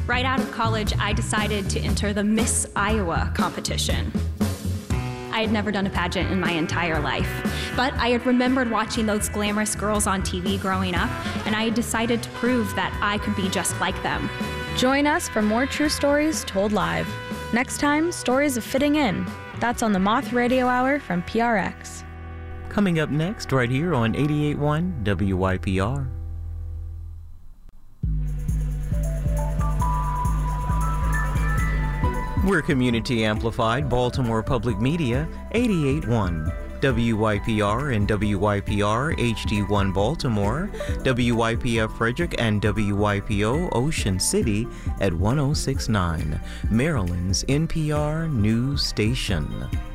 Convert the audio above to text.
Right out of college, I decided to enter the Miss Iowa competition. I had never done a pageant in my entire life, but I had remembered watching those glamorous girls on TV growing up, and I had decided to prove that I could be just like them. Join us for more true stories told live. Next time, Stories of Fitting In. That's on the Moth Radio Hour from PRX. Coming up next, right here on 88.1 WYPR. We're community amplified Baltimore Public Media, 88.1 WYPR and WYPR HD1 Baltimore, WYPF Frederick, and WYPO Ocean City at 106.9, Maryland's NPR news station.